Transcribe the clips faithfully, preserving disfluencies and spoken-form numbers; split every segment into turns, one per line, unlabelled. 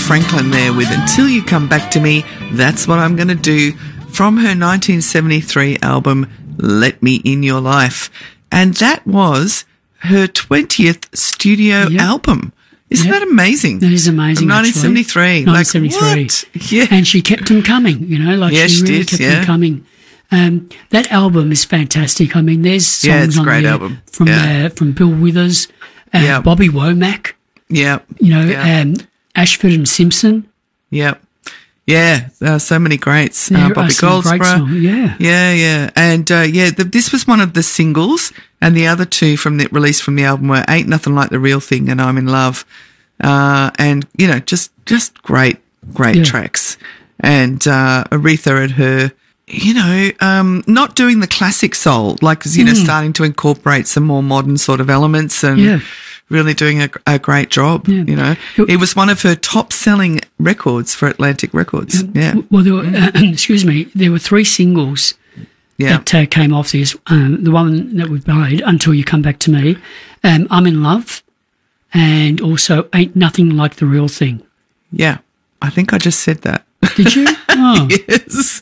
Franklin there with Until You Come Back to Me, That's What I'm Going to Do, from her nineteen seventy-three album Let Me In Your Life. And that was her twentieth studio yep. album. Isn't
yep.
that amazing?
That is amazing.
From nineteen seventy-three.
nineteen seventy-three.
Like, what? Yeah.
And she kept them coming, you know, like
yeah,
she,
she
really
did,
kept
yeah.
them coming. Um, that album is fantastic. I mean, there's songs
yeah, it's a
on
great
there
album.
from
yeah.
uh, from Bill Withers, uh,
yep.
Bobby Womack.
Yeah.
You know,
yep.
um, Ashford and Simpson.
Yep. Yeah, there are so many greats.
There
uh, Bobby Goldsboro.
Yeah.
Yeah, yeah. And, uh, yeah, the, this was one of the singles, and the other two from the released from the album were Ain't Nothing Like the Real Thing and I'm in Love. Uh, and, you know, just, just great, great
yeah.
tracks. And, uh, Aretha and her, you know, um, not doing the classic soul, like, you know, mm. starting to incorporate some more modern sort of elements and,
yeah.
really doing a, a great job, yeah. you know. It was one of her top-selling records for Atlantic Records, yeah.
Well, there were, uh, excuse me, there were three singles yeah. that uh, came off this. Um, the one that we've played, Until You Come Back to Me, um, I'm in Love, and also Ain't Nothing Like the Real Thing.
Yeah, I think I just said that.
Did you? Oh.
Yes.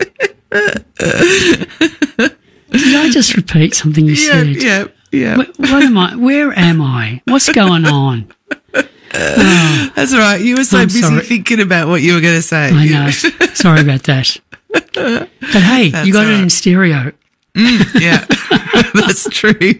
Did I just repeat something you
yeah,
said?
Yeah, yeah.
What, what am I? Where am I? What's going on? Oh,
that's all right. You were so
I'm
busy
sorry.
thinking about what you were going to say.
I know. Sorry about that. But hey,
that's
you got it
right.
in stereo.
Mm, yeah, that's true.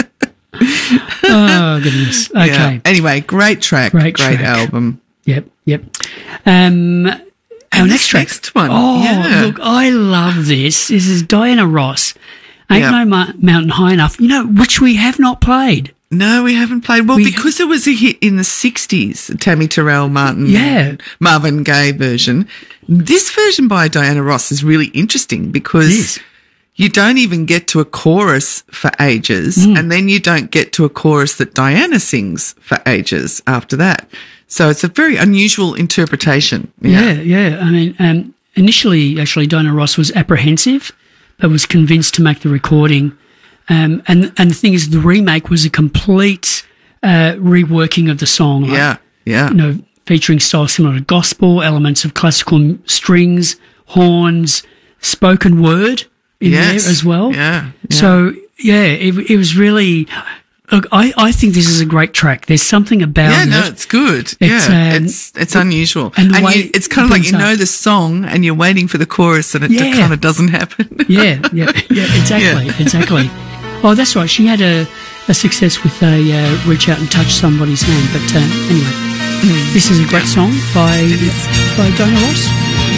Oh, goodness. Okay.
Yeah. Anyway, great track.
Great,
great
track.
album.
Yep, yep. Um, our
and
next track.
Next one.
Oh,
yeah.
look, I love this. This is Diana Ross. Ain't
yep.
No Ma- Mountain High Enough, you know, which we have not played.
No, we haven't played. Well,
We-
because it was a hit in the sixties, Tammy Terrell, Martin,
Yeah.
Marvin Gaye version. This version by Diana Ross is really interesting because
Yes.
you don't even get to a chorus for ages,
Mm.
and then you don't get to a chorus that Diana sings for ages after that. So it's a very unusual interpretation.
Yeah, yeah. I mean, um, initially, actually, Diana Ross was apprehensive, but was convinced to make the recording. Um, and and the thing is, the remake was a complete uh, reworking of the song. Like,
Yeah, yeah.
You know, featuring styles similar to gospel, elements of classical m- strings, horns, spoken word in
Yes.
there as well.
Yeah, yeah.
So, yeah, it, it was really... Look, I, I think this is a great track. There's something about
Yeah,
it.
no, it's good.
It's,
yeah,
um,
it's it's unusual,
and
and,
the way
you, it's kind
it
of like
builds
you know
up.
the song, and you're waiting for the chorus, and it
Yeah.
kind of doesn't happen.
Yeah, yeah, yeah, exactly,
Yeah.
exactly. Oh, that's right. She had a, a success with a uh, reach out and touch somebody's hand. But uh, anyway, this is a great song by by Diana Ross.